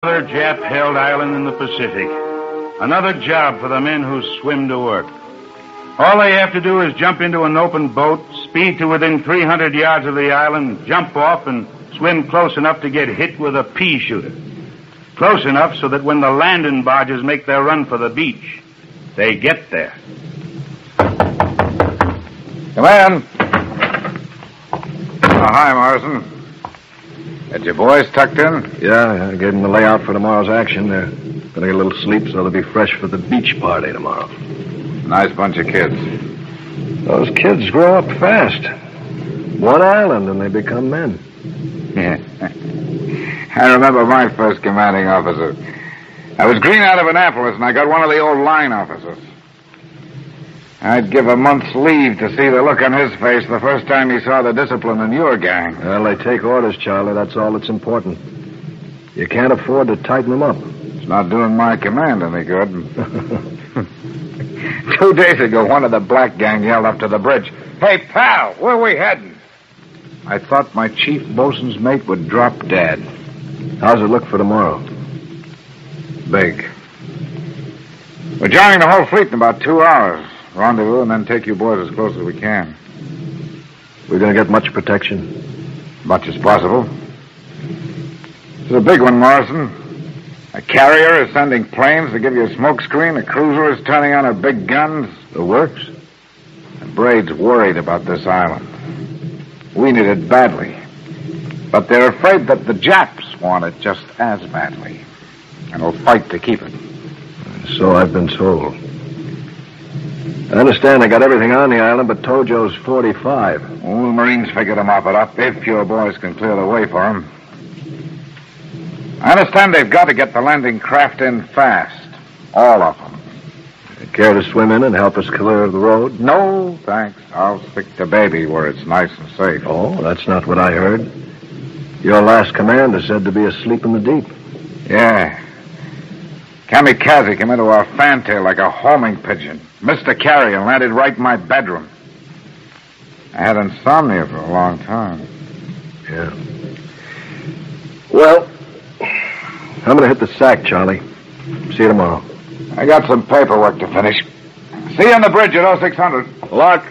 Another Jap-held island in the Pacific. Another job for the men who swim to work. All they have to do is jump into an open boat, speed to within 300 yards of the island, jump off, and swim close enough to get hit with a pea shooter. Close enough so that when the landing barges make their run for the beach, they get there. Come in. Oh, hi, Morrison. Had your boys tucked in? Yeah, I gave them the layout for tomorrow's action. They're going to get a little sleep so they'll be fresh for the beach party tomorrow. Nice bunch of kids. Those kids grow up fast. One island and they become men. Yeah. I remember my first commanding officer. I was green out of Annapolis, and I got one of the old line officers. I'd give a month's leave to see the look on his face the first time he saw the discipline in your gang. Well, they take orders, Charlie. That's all that's important. You can't afford to tighten them up. It's not doing my command any good. 2 days ago, one of the black gang yelled up to the bridge, "Hey, pal, where we heading?" I thought my chief bosun's mate would drop dead. How's it look for tomorrow? Big. We're joining the whole fleet in about 2 hours. Rendezvous and then take you boys as close as we can. We're going to get much protection? Much as possible. This is a big one, Morrison. A carrier is sending planes to give you a smoke screen. A cruiser is turning on her big guns. The works? The Braid's worried about this island. We need it badly. But they're afraid that the Japs want it just as badly. And will fight to keep it. So I've been told. I understand they got everything on the island, but Tojo's 45. Well, the Marines figured to mop it up if your boys can clear the way for him. I understand they've got to get the landing craft in fast. All of them. Care to swim in and help us clear the road? No, thanks. I'll stick to baby where it's nice and safe. Oh, that's not what I heard. Your last commander said to be asleep in the deep. Yeah. Kamikaze came into our fantail like a homing pigeon. Missed a carrier and landed right in my bedroom. I had insomnia for a long time. Yeah. Well, I'm going to hit the sack, Charlie. See you tomorrow. I got some paperwork to finish. See you on the bridge at 0600. Luck.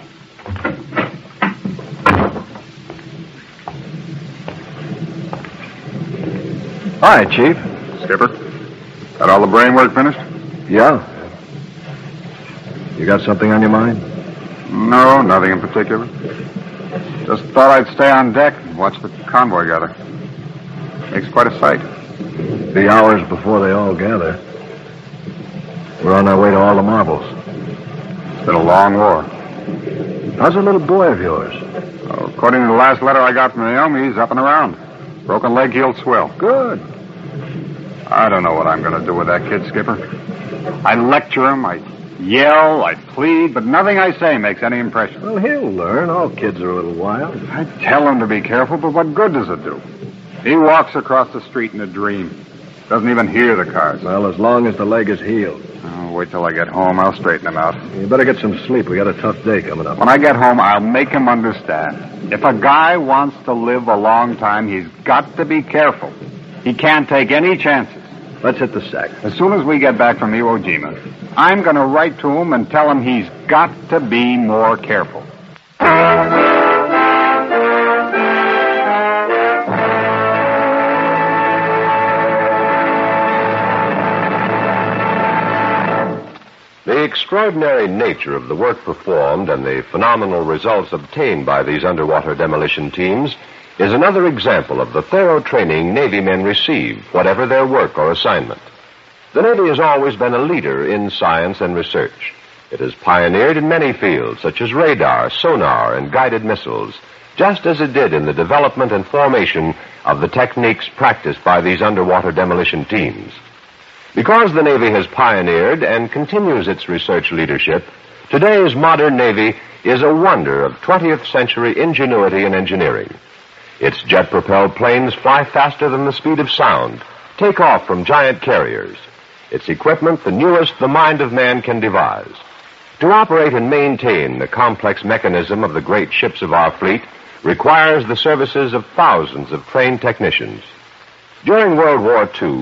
Hi, Chief. Skipper, got all the brain work finished? Yeah. You got something on your mind? No, nothing in particular. Just thought I'd stay on deck and watch the convoy gather. Makes quite a sight. The hours before they all gather. We're on our way to all the marbles. It's been a long war. How's a little boy of yours? Well, according to the last letter I got from Naomi, he's up and around. Broken leg, he'll swell. Good. I don't know what I'm going to do with that kid, Skipper. I lecture him, I yell, I plead, but nothing I say makes any impression. Well, he'll learn. All kids are a little wild. I tell him to be careful, but what good does it do? He walks across the street in a dream. Doesn't even hear the cars. Well, as long as the leg is healed. Oh, wait till I get home. I'll straighten him out. You better get some sleep. We got a tough day coming up. When I get home, I'll make him understand. If a guy wants to live a long time, he's got to be careful. He can't take any chances. Let's hit the sack. As soon as we get back from Iwo Jima, I'm going to write to him and tell him he's got to be more careful. The extraordinary nature of the work performed and the phenomenal results obtained by these underwater demolition teams is another example of the thorough training Navy men receive, whatever their work or assignment. The Navy has always been a leader in science and research. It has pioneered in many fields, such as radar, sonar, and guided missiles, just as it did in the development and formation of the techniques practiced by these underwater demolition teams. Because the Navy has pioneered and continues its research leadership, today's modern Navy is a wonder of 20th century ingenuity and engineering. Its jet-propelled planes fly faster than the speed of sound, take off from giant carriers. Its equipment the newest the mind of man can devise. To operate and maintain the complex mechanism of the great ships of our fleet requires the services of thousands of trained technicians. During World War II,